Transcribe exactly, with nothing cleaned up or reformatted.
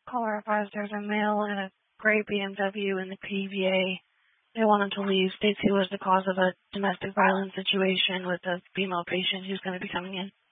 Caller advised there's a male in a gray B M W in the P V A. They want him to leave. States he was the cause of a domestic violence situation with a female patient who's going to be coming in.